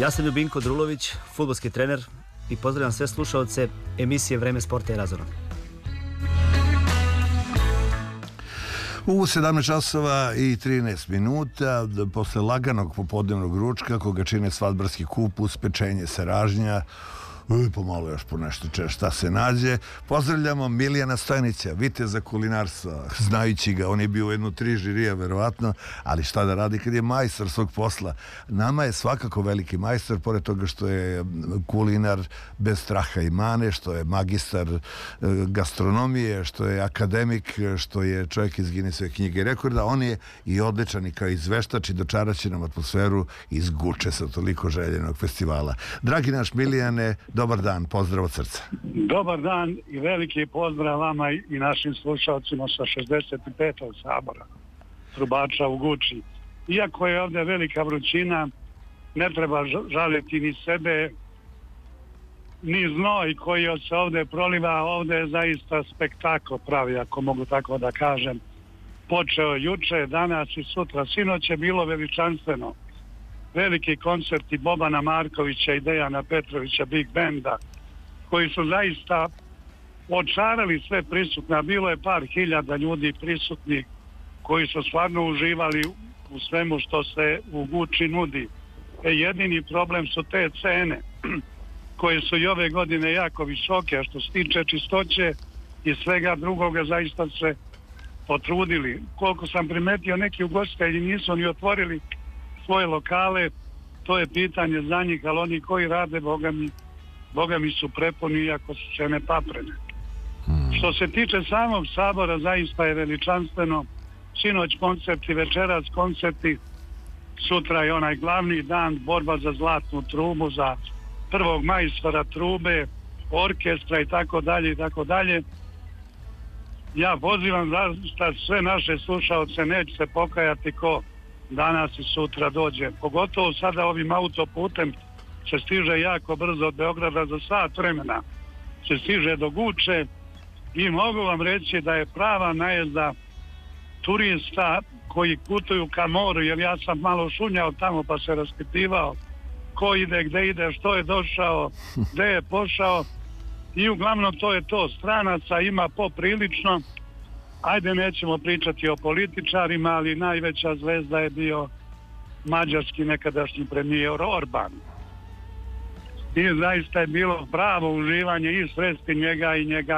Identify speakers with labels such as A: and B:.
A: Ja sam Ljubinko Drulović, fudbalski trener i pozdravljam sve slušaoce emisije Vreme sporta i razoran.
B: U 17 časova i 13 minuta, posle laganog popodnevnog ručka, koga čine svadbarski kupus, pečenje seražnja, pomalo još po nešto šta se nađe, pozdravljamo Milijana Stojnića, viteza kulinarstva, znajući ga, on je bio u jednu 3 žirija verovatno, ali šta da radi kad je majstor svog posla. Nama je svakako veliki majstor, pored toga što je kulinar bez straha i mane, što je magistar gastronomije, što je akademik, što je čovjek iz Guinnessove knjige rekorda, on je i odličan i kao izveštač i dočaraće nam atmosferu iz Guče sa toliko željenog festivala. Dragi naš Milijane, dobar dan, pozdrav od srca.
C: Dobar dan i veliki pozdrav vama i našim slušalcima sa 65. sabora Trubača u Guči. Iako je ovdje velika vrućina, ne treba žaliti ni sebe, ni znoj koji se ovdje proliva. Ovdje je zaista spektakl pravi, ako mogu tako da kažem. Počeo juče, danas i sutra. Sinoć je bilo veličanstveno. Veliki koncerti Bobana Markovića i Dejana Petrovića, Big Banda, koji su zaista očarali sve prisutne. Bilo je par hiljada ljudi prisutnih koji su stvarno uživali u svemu što se u Guči nudi. Jedini problem su te cene koje su i ove godine jako visoke, a što se tiče čistoće i svega drugoga zaista se potrudili. Koliko sam primetio, neki ugostitelji nisu ni otvorili svoje lokale, to je pitanje za njih, ali oni koji rade, boga mi su prepuni, iako su se ne paprene. Što se tiče samog sabora, zaista je veličanstveno. Sinoć koncerti, večeras koncerti, sutra je onaj glavni dan, borba za zlatnu trubu, za prvog majstora trube, orkestra i tako dalje i tako dalje. Ja pozivam zaista sve naše slušaoce, neće se pokajati ko danas i sutra dođe. Pogotovo sada ovim autoputem se stiže jako brzo od Beograda, za sat vremena se stiže do Guče i mogu vam reći da je prava najezda turista koji putuju ka moru, jer ja sam malo šunjao tamo pa se raspitivao ko ide, gde ide, što je došao, gde je pošao i uglavnom to je to. Stranaca ima poprilično. Ajde, nećemo pričati o političarima, ali najveća zvezda je bio mađarski nekadašnji premijer Orban. I zaista je bilo pravo uživanje i sresti njega i